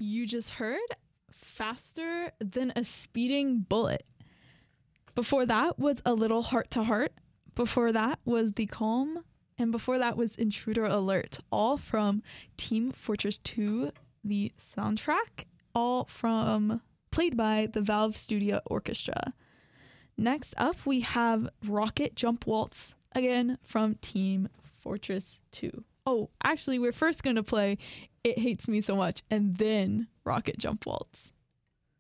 you just heard Faster Than a Speeding Bullet. Before that was A Little Heart to Heart. Before that was The Calm. And before that was Intruder Alert, all from Team Fortress 2, the soundtrack, all from played by the Valve Studio Orchestra. Next up, we have Rocket Jump Waltz, again from Team Fortress 2. Oh, actually, we're first going to play It Hates Me So Much and then Rocket Jump Waltz.